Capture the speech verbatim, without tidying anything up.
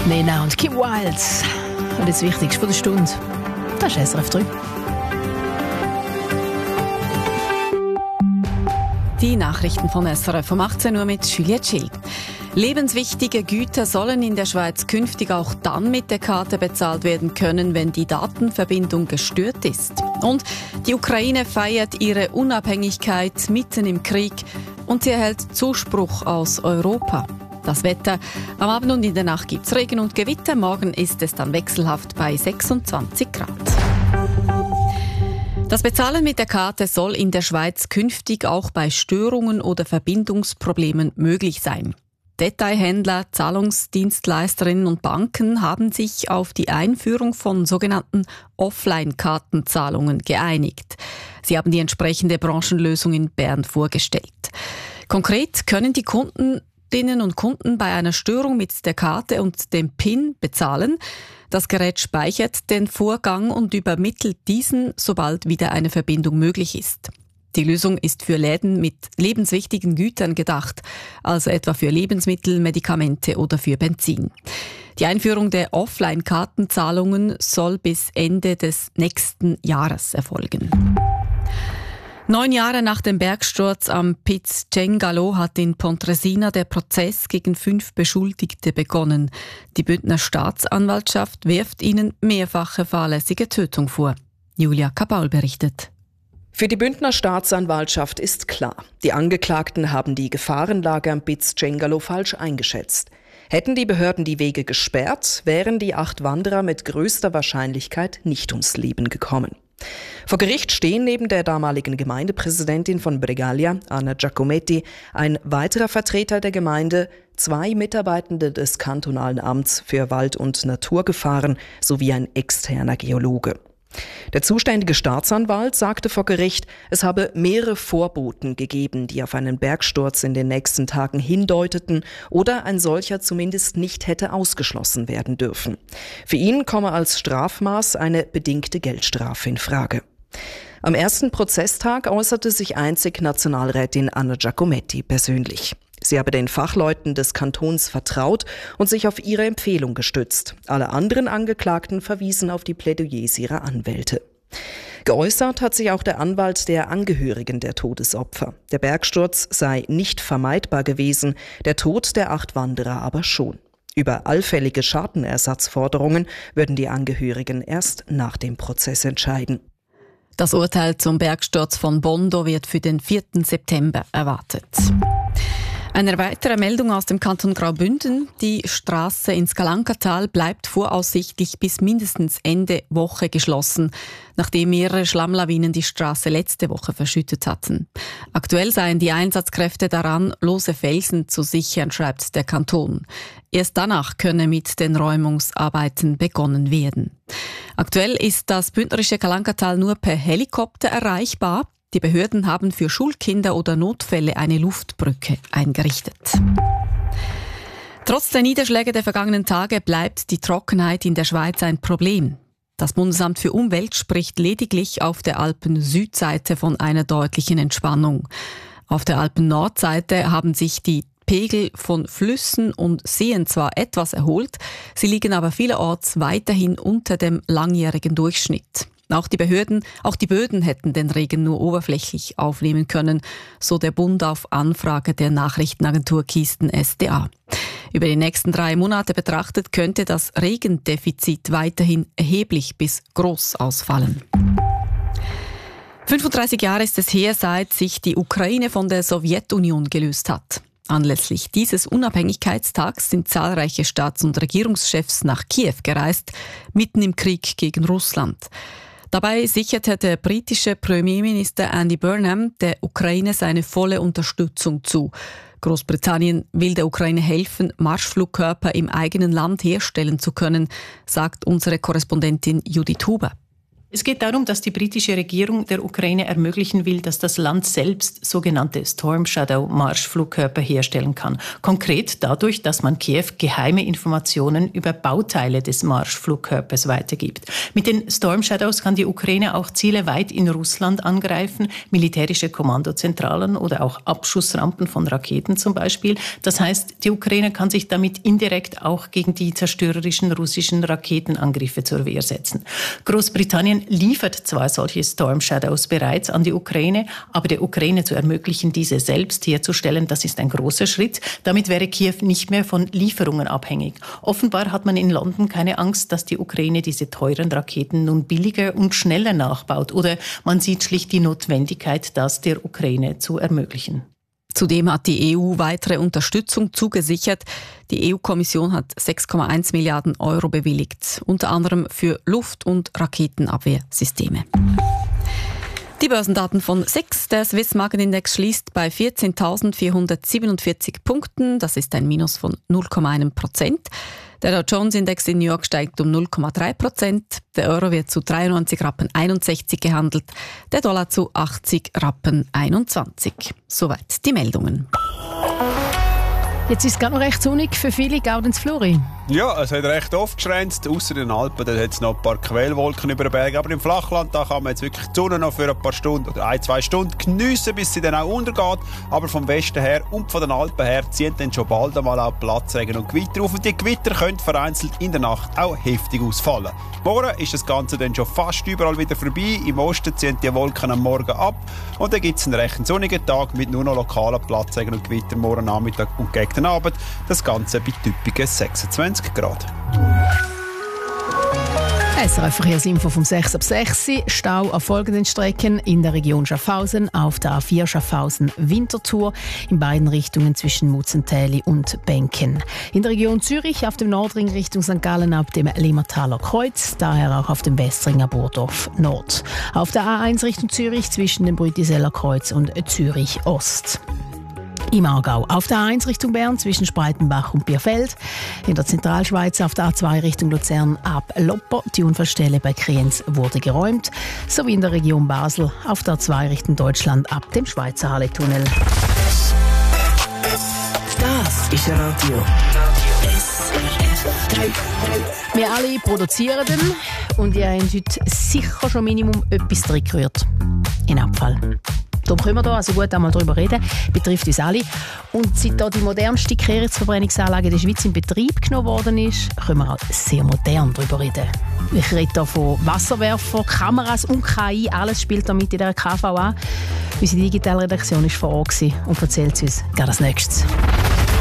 Nena und Kim Wilde. Und das Wichtigste von der Stunde, das ist S R F drei. Die Nachrichten vom S R F um achtzehn Uhr mit Juliette Schill. Lebenswichtige Güter sollen in der Schweiz künftig auch dann mit der Karte bezahlt werden können, wenn die Datenverbindung gestört ist. Und die Ukraine feiert ihre Unabhängigkeit mitten im Krieg und sie erhält Zuspruch aus Europa. Das Wetter: am Abend und in der Nacht gibt es Regen und Gewitter. Morgen ist es dann wechselhaft bei sechsundzwanzig Grad. Das Bezahlen mit der Karte soll in der Schweiz künftig auch bei Störungen oder Verbindungsproblemen möglich sein. Detailhändler, Zahlungsdienstleisterinnen und Banken haben sich auf die Einführung von sogenannten Offline-Kartenzahlungen geeinigt. Sie haben die entsprechende Branchenlösung in Bern vorgestellt. Konkret können die Kunden und Kunden bei einer Störung mit der Karte und dem P I N bezahlen. Das Gerät speichert den Vorgang und übermittelt diesen, sobald wieder eine Verbindung möglich ist. Die Lösung ist für Läden mit lebenswichtigen Gütern gedacht, also etwa für Lebensmittel, Medikamente oder für Benzin. Die Einführung der Offline-Kartenzahlungen soll bis Ende des nächsten Jahres erfolgen. Neun Jahre nach dem Bergsturz am Piz Cengalo hat in Pontresina der Prozess gegen fünf Beschuldigte begonnen. Die Bündner Staatsanwaltschaft wirft ihnen mehrfache fahrlässige Tötung vor. Julia Kabaul berichtet. Für die Bündner Staatsanwaltschaft ist klar, die Angeklagten haben die Gefahrenlage am Piz Cengalo falsch eingeschätzt. Hätten die Behörden die Wege gesperrt, wären die acht Wanderer mit größter Wahrscheinlichkeit nicht ums Leben gekommen. Vor Gericht stehen neben der damaligen Gemeindepräsidentin von Bregaglia, Anna Giacometti, ein weiterer Vertreter der Gemeinde, zwei Mitarbeitende des kantonalen Amts für Wald- und Naturgefahren sowie ein externer Geologe. Der zuständige Staatsanwalt sagte vor Gericht, es habe mehrere Vorboten gegeben, die auf einen Bergsturz in den nächsten Tagen hindeuteten oder ein solcher zumindest nicht hätte ausgeschlossen werden dürfen. Für ihn komme als Strafmaß eine bedingte Geldstrafe in Frage. Am ersten Prozesstag äußerte sich einzig Nationalrätin Anna Giacometti persönlich. Sie habe den Fachleuten des Kantons vertraut und sich auf ihre Empfehlung gestützt. Alle anderen Angeklagten verwiesen auf die Plädoyers ihrer Anwälte. Geäußert hat sich auch der Anwalt der Angehörigen der Todesopfer. Der Bergsturz sei nicht vermeidbar gewesen, der Tod der acht Wanderer aber schon. Über allfällige Schadenersatzforderungen würden die Angehörigen erst nach dem Prozess entscheiden. Das Urteil zum Bergsturz von Bondo wird für den vierten September erwartet. Eine weitere Meldung aus dem Kanton Graubünden. Die Straße ins Galankatal bleibt voraussichtlich bis mindestens Ende Woche geschlossen, nachdem mehrere Schlammlawinen die Straße letzte Woche verschüttet hatten. Aktuell seien die Einsatzkräfte daran, lose Felsen zu sichern, schreibt der Kanton. Erst danach könne mit den Räumungsarbeiten begonnen werden. Aktuell ist das bündnerische Galankatal nur per Helikopter erreichbar. Die Behörden haben für Schulkinder oder Notfälle eine Luftbrücke eingerichtet. Trotz der Niederschläge der vergangenen Tage bleibt die Trockenheit in der Schweiz ein Problem. Das Bundesamt für Umwelt spricht lediglich auf der Alpen-Südseite von einer deutlichen Entspannung. Auf der Alpen-Nordseite haben sich die Pegel von Flüssen und Seen zwar etwas erholt, sie liegen aber vielerorts weiterhin unter dem langjährigen Durchschnitt. Auch die Behörden, auch die Böden hätten den Regen nur oberflächlich aufnehmen können, so der Bund auf Anfrage der Nachrichtenagentur Kisten S D A. Über die nächsten drei Monate betrachtet könnte das Regendefizit weiterhin erheblich bis groß ausfallen. fünfunddreißig Jahre ist es her, seit sich die Ukraine von der Sowjetunion gelöst hat. Anlässlich dieses Unabhängigkeitstags sind zahlreiche Staats- und Regierungschefs nach Kiew gereist, mitten im Krieg gegen Russland. Dabei sicherte der britische Premierminister Andy Burnham der Ukraine seine volle Unterstützung zu. Großbritannien will der Ukraine helfen, Marschflugkörper im eigenen Land herstellen zu können, sagt unsere Korrespondentin Judith Huber. Es geht darum, dass die britische Regierung der Ukraine ermöglichen will, dass das Land selbst sogenannte Storm Shadow Marschflugkörper herstellen kann. Konkret dadurch, dass man Kiew geheime Informationen über Bauteile des Marschflugkörpers weitergibt. Mit den Storm Shadows kann die Ukraine auch Ziele weit in Russland angreifen, militärische Kommandozentralen oder auch Abschussrampen von Raketen zum Beispiel. Das heißt, die Ukraine kann sich damit indirekt auch gegen die zerstörerischen russischen Raketenangriffe zur Wehr setzen. Großbritannien liefert zwar solche Storm Shadows bereits an die Ukraine, aber der Ukraine zu ermöglichen, diese selbst herzustellen, das ist ein großer Schritt. Damit wäre Kiew nicht mehr von Lieferungen abhängig. Offenbar hat man in London keine Angst, dass die Ukraine diese teuren Raketen nun billiger und schneller nachbaut, oder man sieht schlicht die Notwendigkeit, das der Ukraine zu ermöglichen. Zudem hat die E U weitere Unterstützung zugesichert. Die E U-Kommission hat sechs Komma eins Milliarden Euro bewilligt, unter anderem für Luft- und Raketenabwehrsysteme. Die Börsendaten von S I X. Der Swiss Market-Index schließt bei vierzehntausendvierhundertsiebenundvierzig Punkten. Das ist ein Minus von null Komma eins Prozent. Der Dow Jones-Index in New York steigt um null Komma drei Prozent. Der Euro wird zu dreiundneunzig Rappen einundsechzig gehandelt. Der Dollar zu achtzig Rappen einundzwanzig. Soweit die Meldungen. Jetzt ist es gerade noch recht sonnig für viele, Gaudenz Flori. Ja, es hat recht oft geschränzt. Ausser den Alpen, da hat es noch ein paar Quellwolken über den Bergen. Aber im Flachland, da kann man jetzt wirklich die Sonne noch für ein paar Stunden oder ein, zwei Stunden geniessen, bis sie dann auch untergeht. Aber vom Westen her und von den Alpen her ziehen dann schon bald einmal auch Platzregen und Gewitter auf. Und die Gewitter können vereinzelt in der Nacht auch heftig ausfallen. Morgen ist das Ganze dann schon fast überall wieder vorbei. Im Osten ziehen die Wolken am Morgen ab. Und dann gibt es einen recht sonnigen Tag mit nur noch lokalen Platzregen und Gewitter morgen Nachmittag und gegen den Abend. Das Ganze bei typischen sechsundzwanzig Grad. S R F-Verkehrsinfo vom sechs ab sechs. Stau auf folgenden Strecken in der Region Schaffhausen, auf der A vier Schaffhausen-Winterthur, in beiden Richtungen zwischen Mutzentäli und Benken. In der Region Zürich auf dem Nordring Richtung Sankt Gallen ab dem Limmertaler Kreuz, daher auch auf dem Westringer Burdorf Nord. Auf der A eins Richtung Zürich zwischen dem Brütiseller Kreuz und Zürich Ost. Im Aargau auf der A eins Richtung Bern zwischen Spreitenbach und Bierfeld. In der Zentralschweiz auf der A zwei Richtung Luzern ab Lopper. Die Unfallstelle bei Kriens wurde geräumt. Sowie in der Region Basel auf der A zwei Richtung Deutschland ab dem Schweizer Halletunnel. Das ist Radio. S R F drei. Wir alle produzieren den und ihr habt heute sicher schon Minimum etwas drin gerührt. In Abfall. Darum können wir hier also gut einmal darüber reden. Betrifft uns alle. Und seit hier die modernste Kehrungsverbrennungsanlage der Schweiz in Betrieb genommen worden ist, können wir auch sehr modern darüber reden. Ich rede hier von Wasserwerfern, Kameras und K I. Alles spielt da mit in der K V A. Unsere Digitalredaktion war vor Ort und erzählt uns gerade als Nächstes.